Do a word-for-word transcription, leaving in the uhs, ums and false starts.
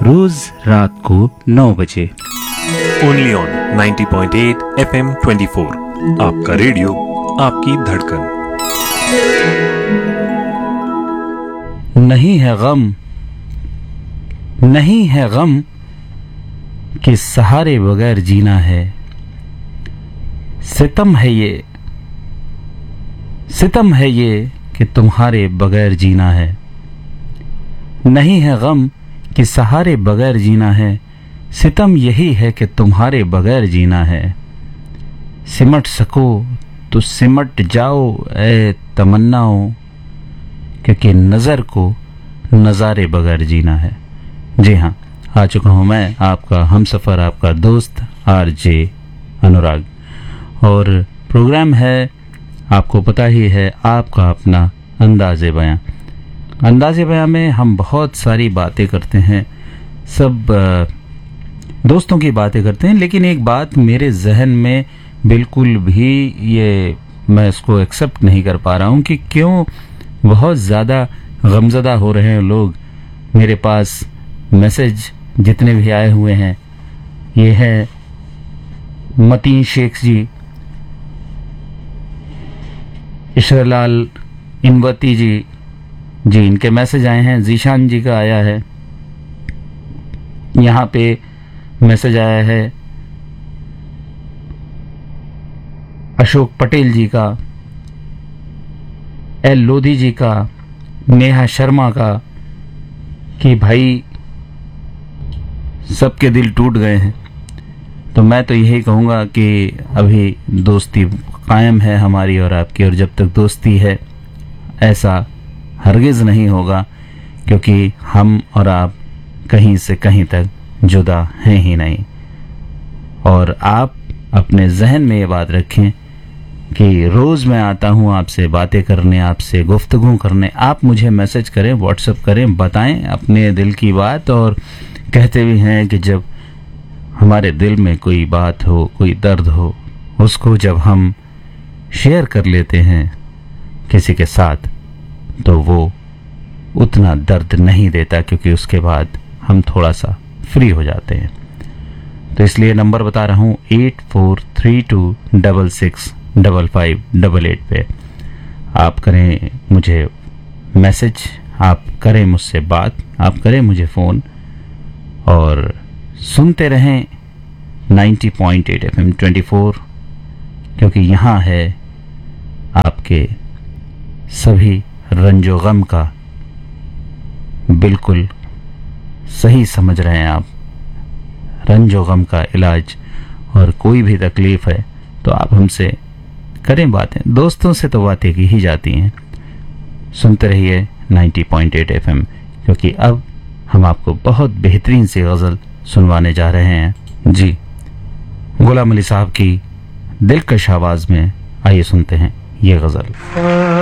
रोज रात को नौ बजे only on ninety point eight F M twenty four. आपका रेडियो, आपकी धड़कन। नहीं है गम, नहीं है गम कि सहारे बगैर जीना है। सितम है ये, सितम है ये कि तुम्हारे बगैर जीना है। नहीं है गम कि सहारे बगैर जीना है, सितम यही है कि तुम्हारे बगैर जीना है। सिमट सको तो सिमट जाओ ए तमन्नाओं, क्योंकि नज़र को नज़ारे बगैर जीना है। जी हाँ, आ चुका हूँ मैं आपका हमसफ़र, आपका दोस्त आरजे अनुराग, और प्रोग्राम है, आपको पता ही है, आपका अपना अंदाज़े बयां। अंदाज़े बयां में हम बहुत सारी बातें करते हैं, सब दोस्तों की बातें करते हैं, लेकिन एक बात मेरे जहन में बिल्कुल भी ये मैं इसको एक्सेप्ट नहीं कर पा रहा हूँ कि क्यों बहुत ज़्यादा गमज़दा हो रहे हैं लोग। मेरे पास मैसेज जितने भी आए हुए हैं, ये है मतीन शेख जी, इशरलाल इनवती जी जी इनके मैसेज आए हैं। जीशान जी का आया है, यहाँ पे मैसेज आया है अशोक पटेल जी का, एल लोधी जी का, नेहा शर्मा का, कि भाई सबके दिल टूट गए हैं। तो मैं तो यही कहूँगा कि अभी दोस्ती कायम है हमारी और आपकी, और जब तक दोस्ती है ऐसा हरगिज़ नहीं होगा, क्योंकि हम और आप कहीं से कहीं तक जुदा हैं ही नहीं। और आप अपने जहन में ये बात रखें कि रोज़ मैं आता हूँ आपसे बातें करने, आपसे गुफ्तगू करने। आप मुझे मैसेज करें, व्हाट्सएप करें, बताएं अपने दिल की बात। और कहते भी हैं कि जब हमारे दिल में कोई बात हो, कोई दर्द हो, उसको जब हम शेयर कर लेते हैं किसी के साथ, तो वो उतना दर्द नहीं देता, क्योंकि उसके बाद हम थोड़ा सा फ्री हो जाते हैं। तो इसलिए नंबर बता रहा हूँ, eight four three to double six double five double eight पे आप करें मुझे मैसेज, आप करें मुझसे बात, आप करें मुझे फ़ोन, और सुनते रहें ninety point eight F M twenty four, क्योंकि यहाँ है आपके सभी रंजो गम का बिल्कुल सही समझ रहे हैं आप, रंजो गम का इलाज। और कोई भी तकलीफ़ है तो आप हमसे करें बातें, दोस्तों से तो बातें की ही जाती हैं। सुनते रहिए ninety point eight F M, क्योंकि अब हम आपको बहुत बेहतरीन सी गज़ल सुनवाने जा रहे हैं। जी, गुलाम अली साहब की दिलकश आवाज़ में आइए सुनते हैं ये गज़ल।